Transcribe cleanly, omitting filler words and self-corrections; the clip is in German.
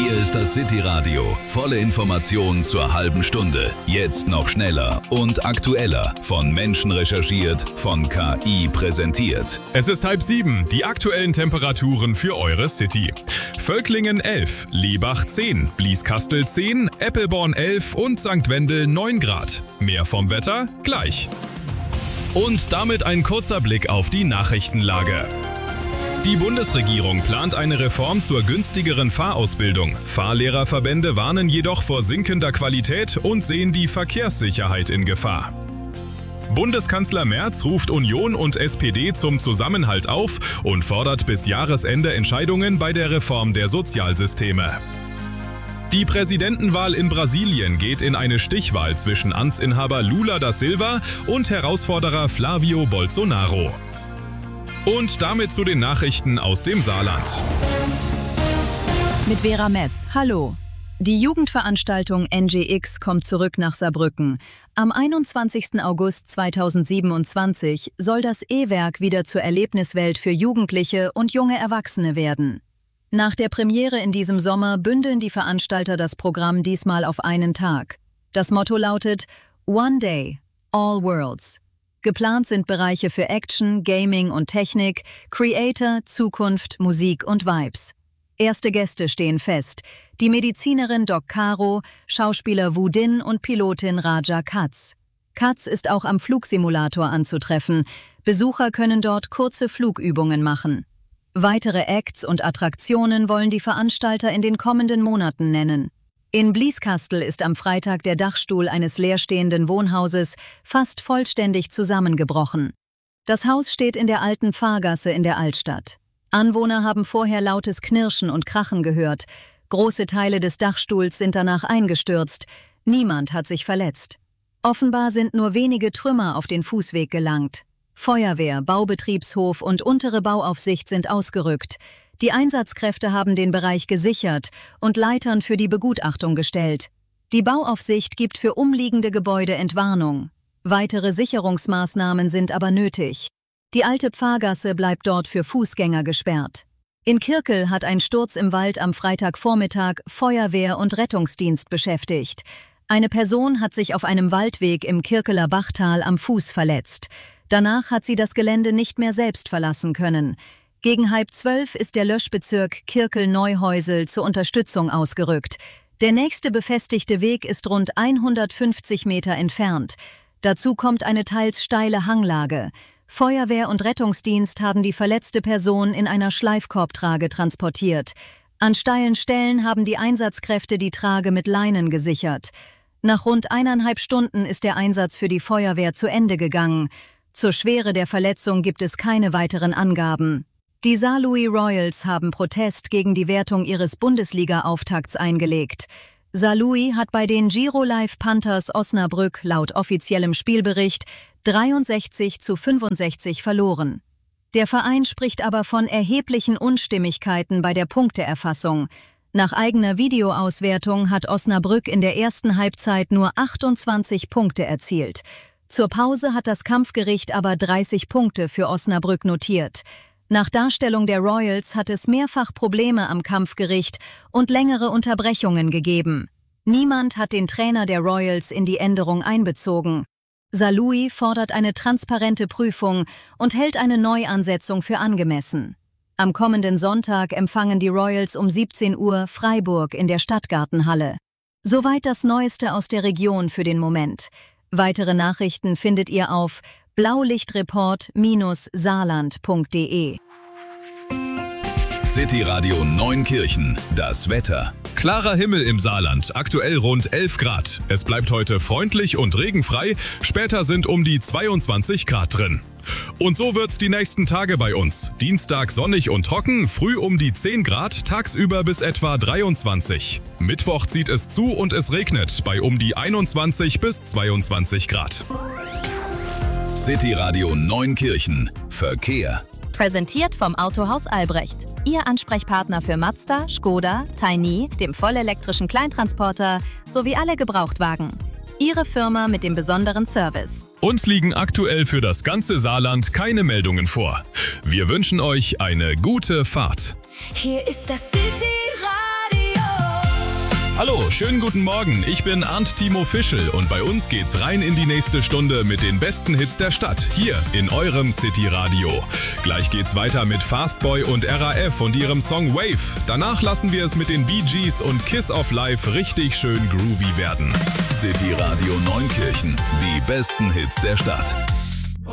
Hier ist das City Radio. Volle Informationen zur halben Stunde. Jetzt noch schneller und aktueller. Von Menschen recherchiert, von KI präsentiert. Es ist 6:30. Die aktuellen Temperaturen für eure City. Völklingen 11, Lebach 10, Blieskastel 10, Eppelborn 11 und St. Wendel 9 Grad. Mehr vom Wetter gleich. Und damit ein kurzer Blick auf die Nachrichtenlage. Die Bundesregierung plant eine Reform zur günstigeren Fahrausbildung. Fahrlehrerverbände warnen jedoch vor sinkender Qualität und sehen die Verkehrssicherheit in Gefahr. Bundeskanzler Merz ruft Union und SPD zum Zusammenhalt auf und fordert bis Jahresende Entscheidungen bei der Reform der Sozialsysteme. Die Präsidentenwahl in Brasilien geht in eine Stichwahl zwischen Amtsinhaber Lula da Silva und Herausforderer Flavio Bolsonaro. Und damit zu den Nachrichten aus dem Saarland. Mit Vera Metz. Hallo. Die Jugendveranstaltung NGX kommt zurück nach Saarbrücken. Am 21. August 2027 soll das E-Werk wieder zur Erlebniswelt für Jugendliche und junge Erwachsene werden. Nach der Premiere in diesem Sommer bündeln die Veranstalter das Programm diesmal auf einen Tag. Das Motto lautet One Day, All Worlds. Geplant sind Bereiche für Action, Gaming und Technik, Creator, Zukunft, Musik und Vibes. Erste Gäste stehen fest: die Medizinerin Doc Caro, Schauspieler Wu Din und Pilotin Raja Katz. Katz ist auch am Flugsimulator anzutreffen. Besucher können dort kurze Flugübungen machen. Weitere Acts und Attraktionen wollen die Veranstalter in den kommenden Monaten nennen. In Blieskastel ist am Freitag der Dachstuhl eines leerstehenden Wohnhauses fast vollständig zusammengebrochen. Das Haus steht in der alten Fahrgasse in der Altstadt. Anwohner haben vorher lautes Knirschen und Krachen gehört. Große Teile des Dachstuhls sind danach eingestürzt. Niemand hat sich verletzt. Offenbar sind nur wenige Trümmer auf den Fußweg gelangt. Feuerwehr, Baubetriebshof und untere Bauaufsicht sind ausgerückt. Die Einsatzkräfte haben den Bereich gesichert und Leitern für die Begutachtung gestellt. Die Bauaufsicht gibt für umliegende Gebäude Entwarnung. Weitere Sicherungsmaßnahmen sind aber nötig. Die alte Pfarrgasse bleibt dort für Fußgänger gesperrt. In Kirkel hat ein Sturz im Wald am Freitagvormittag Feuerwehr und Rettungsdienst beschäftigt. Eine Person hat sich auf einem Waldweg im Kirkeler Bachtal am Fuß verletzt. Danach hat sie das Gelände nicht mehr selbst verlassen können. Gegen 11:30 ist der Löschbezirk Kirkel-Neuhäusel zur Unterstützung ausgerückt. Der nächste befestigte Weg ist rund 150 Meter entfernt. Dazu kommt eine teils steile Hanglage. Feuerwehr und Rettungsdienst haben die verletzte Person in einer Schleifkorbtrage transportiert. An steilen Stellen haben die Einsatzkräfte die Trage mit Leinen gesichert. Nach rund 1,5 Stunden ist der Einsatz für die Feuerwehr zu Ende gegangen. Zur Schwere der Verletzung gibt es keine weiteren Angaben. Die Saarlouis Royals haben Protest gegen die Wertung ihres Bundesliga-Auftakts eingelegt. Saarlouis hat bei den Giro Live Panthers Osnabrück laut offiziellem Spielbericht 63:65 verloren. Der Verein spricht aber von erheblichen Unstimmigkeiten bei der Punkteerfassung. Nach eigener Videoauswertung hat Osnabrück in der ersten Halbzeit nur 28 Punkte erzielt. Zur Pause hat das Kampfgericht aber 30 Punkte für Osnabrück notiert. Nach Darstellung der Royals hat es mehrfach Probleme am Kampfgericht und längere Unterbrechungen gegeben. Niemand hat den Trainer der Royals in die Änderung einbezogen. Saarlouis fordert eine transparente Prüfung und hält eine Neuansetzung für angemessen. Am kommenden Sonntag empfangen die Royals um 17 Uhr Freiburg in der Stadtgartenhalle. Soweit das Neueste aus der Region für den Moment. Weitere Nachrichten findet ihr auf blaulichtreport-saarland.de. City Radio Neunkirchen, das Wetter. Klarer Himmel im Saarland, aktuell rund 11 Grad. Es bleibt heute freundlich und regenfrei, später sind um die 22 Grad drin. Und so wird's die nächsten Tage bei uns. Dienstag sonnig und trocken, früh um die 10 Grad, tagsüber bis etwa 23. Mittwoch zieht es zu und es regnet bei um die 21 bis 22 Grad. City Radio Neunkirchen, Verkehr. Präsentiert vom Autohaus Albrecht. Ihr Ansprechpartner für Mazda, Škoda, Tiny, dem vollelektrischen Kleintransporter sowie alle Gebrauchtwagen. Ihre Firma mit dem besonderen Service. Uns liegen aktuell für das ganze Saarland keine Meldungen vor. Wir wünschen euch eine gute Fahrt. Hier ist das City Radio. Hallo, schönen guten Morgen. Ich bin Arndt Timo Fischel und bei uns geht's rein in die nächste Stunde mit den besten Hits der Stadt, hier in eurem City Radio. Gleich geht's weiter mit Fastboy und RAF und ihrem Song Wave. Danach lassen wir es mit den Bee Gees und Kiss of Life richtig schön groovy werden. City Radio Neunkirchen, die besten Hits der Stadt.